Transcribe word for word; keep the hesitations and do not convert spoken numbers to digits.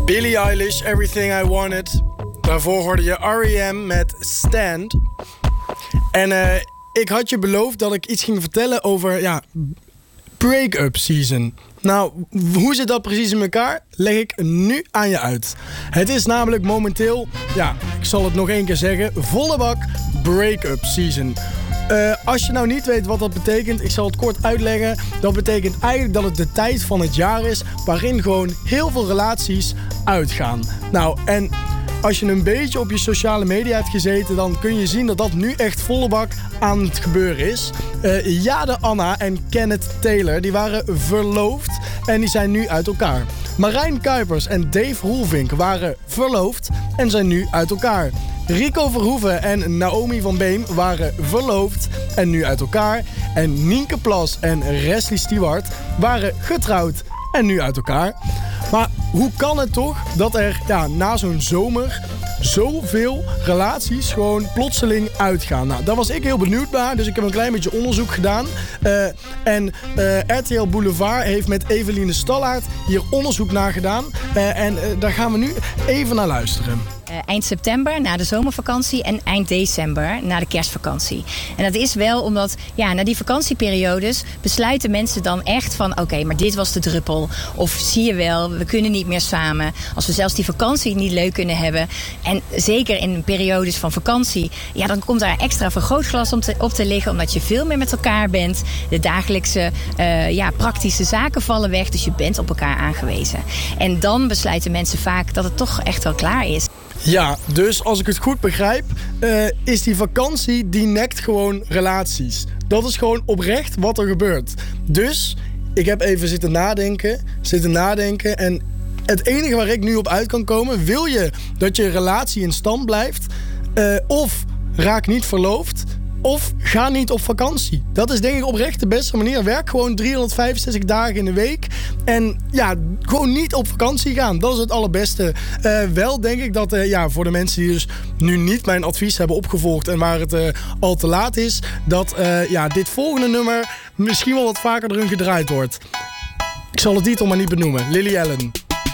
Billie Eilish, Everything I Wanted. Daarvoor hoorde je R E M met Stand. En uh, ik had je beloofd dat ik iets ging vertellen over ja, break-up season. Nou, hoe zit dat precies in elkaar? Leg ik nu aan je uit. Het is namelijk momenteel, ja, ik zal het nog één keer zeggen, volle bak break-up season. Uh, als je nou niet weet wat dat betekent, ik zal het kort uitleggen. Dat betekent eigenlijk dat het de tijd van het jaar is waarin gewoon heel veel relaties uitgaan. Nou, en als je een beetje op je sociale media hebt gezeten, dan kun je zien dat dat nu echt volle bak aan het gebeuren is. Uh, Jade Anna en Kenneth Taylor, die waren verloofd en die zijn nu uit elkaar. Marijn Kuipers en Dave Roelvink waren verloofd en zijn nu uit elkaar. Rico Verhoeven en Naomi van Beem waren verloofd en nu uit elkaar. En Nienke Plas en Resli Stewart waren getrouwd en nu uit elkaar. Maar hoe kan het toch dat er ja, na zo'n zomer zoveel relaties gewoon plotseling uitgaan? Nou, daar was ik heel benieuwd naar, dus ik heb een klein beetje onderzoek gedaan. Uh, en uh, R T L Boulevard heeft met Eveline Stallaert hier onderzoek naar gedaan. Uh, en uh, daar gaan we nu even naar luisteren. Uh, eind september na de zomervakantie en eind december na de kerstvakantie. En dat is wel omdat ja, na die vakantieperiodes besluiten mensen dan echt van oké, okay, maar dit was de druppel. Of zie je wel, we kunnen niet meer samen. Als we zelfs die vakantie niet leuk kunnen hebben. En zeker in periodes van vakantie, ja, dan komt daar extra vergrootglas om te, op te liggen, omdat je veel meer met elkaar bent. De dagelijkse uh, ja, praktische zaken vallen weg, dus je bent op elkaar aangewezen. En dan besluiten mensen vaak dat het toch echt wel klaar is. Ja, dus als ik het goed begrijp, uh, is die vakantie die nekt gewoon relaties. Dat is gewoon oprecht wat er gebeurt. Dus ik heb even zitten nadenken, zitten nadenken en het enige waar ik nu op uit kan komen, wil je dat je relatie in stand blijft, uh, of raak niet verloofd, of ga niet op vakantie. Dat is denk ik oprecht de beste manier. Werk gewoon driehonderdvijfenzestig dagen in de week. En ja, gewoon niet op vakantie gaan. Dat is het allerbeste. Uh, wel denk ik dat uh, ja, voor de mensen die dus nu niet mijn advies hebben opgevolgd en waar het uh, al te laat is, dat uh, ja, dit volgende nummer misschien wel wat vaker erin gedraaid wordt. Ik zal het titel maar niet benoemen. Lily Allen.